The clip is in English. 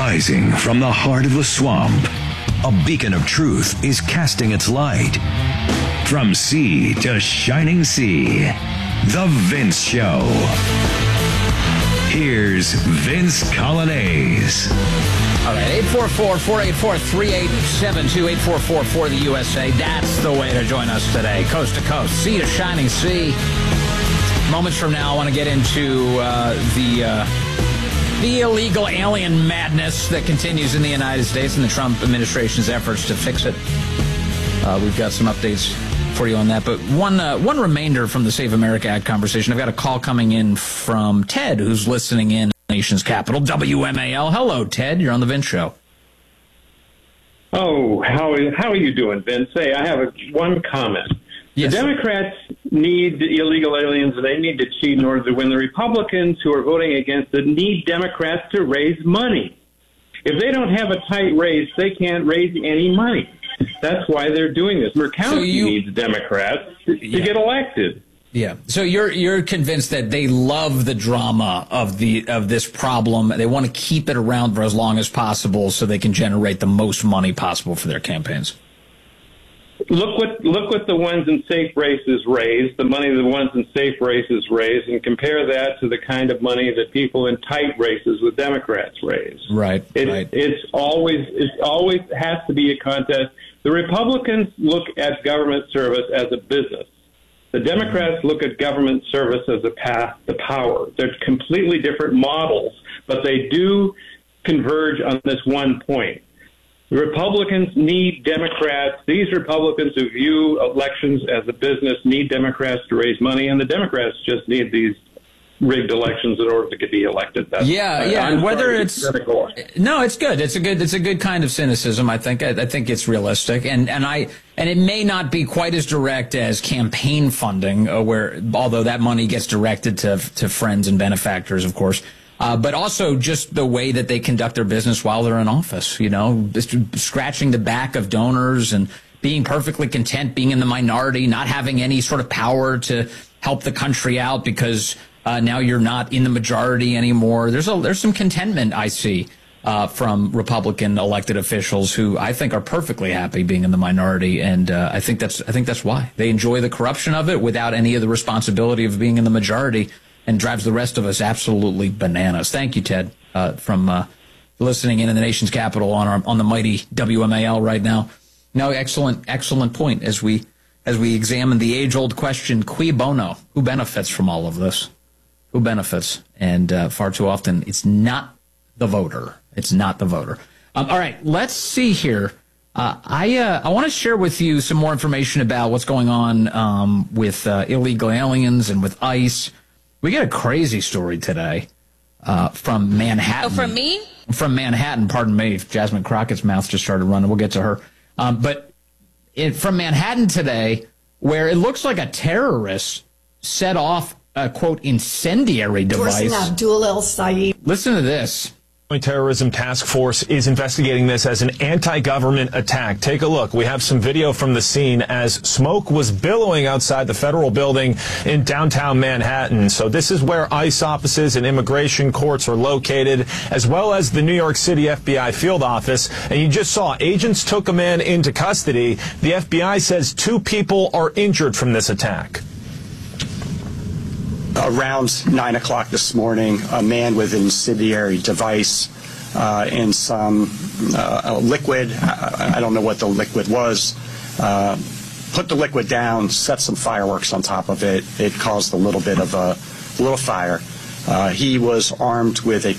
Rising from the heart of the swamp, a beacon of truth is casting its light. From sea to shining sea, The Vince Show. Here's Vince Coglianese. All right, 844-484-3872, 844 for the USA. That's the way to join us today, coast to coast, sea to shining sea. Moments from now, I want to get into the illegal alien madness that continues in the United States and the Trump administration's efforts to fix it. We've got some updates for you on that. But one remainder from the Save America Act conversation. I've got a call coming in from Ted, who's listening in the nation's capital, WMAL. Hello, Ted. You're on the Vince Show. Oh, how are you doing, Vince? Hey, I have one comment. Yes. The Democrats need illegal aliens, and they need to cheat in order to win. The Republicans who are voting against it need Democrats to raise money. If they don't have a tight race, they can't raise any money. That's why they're doing this. Murkowski needs Democrats to get elected. Yeah. So you're convinced that they love the drama of this problem. They want to keep it around for as long as possible so they can generate the most money possible for their campaigns. Look what the ones in safe races raise, the money the ones in safe races raise, and compare that to the kind of money that people in tight races with Democrats raise. Right. It's always has to be a contest. The Republicans look at government service as a business. The Democrats look at government service as a path to power. They're completely different models, but they do converge on this one point. The Republicans need Democrats. These Republicans who view elections as a business need Democrats to raise money, and the Democrats just need these rigged elections in order to be elected. Whether it's no, it's good. It's a good kind of cynicism. I think it's realistic, and it may not be quite as direct as campaign funding, where although that money gets directed to friends and benefactors, of course. But also just the way that they conduct their business while they're in office, just scratching the back of donors and being perfectly content being in the minority, not having any sort of power to help the country out because now you're not in the majority anymore. There's some contentment I see from Republican elected officials who I think are perfectly happy being in the minority, and I think that's why they enjoy the corruption of it without any of the responsibility of being in the majority. And drives the rest of us absolutely bananas. Thank you, Ted, from listening in the nation's capital on the mighty WMAL right now. No, excellent point as we examine the age-old question, cui bono? Who benefits from all of this? Who benefits? And far too often, it's not the voter. It's not the voter. All right, let's see here. I want to share with you some more information about what's going on with illegal aliens and with ICE. We got a crazy story today from Manhattan. Oh, from me? From Manhattan, pardon me. Jasmine Crockett's mouth just started running. We'll get to her. From Manhattan today, where it looks like a terrorist set off a, quote, incendiary device. Abdul El Sayed. Listen to this. Terrorism Task Force is investigating this as an anti-government attack. Take a look. We have some video from the scene as smoke was billowing outside the federal building in downtown Manhattan. So this is where ICE offices and immigration courts are located, as well as the New York City FBI field office. And you just saw agents took a man into custody. The FBI says 2 people are injured from this attack. Around 9 o'clock this morning, a man with an incendiary device and some liquid, I don't know what the liquid was, put the liquid down, set some fireworks on top of it. It caused a little bit of a little fire. He was armed with a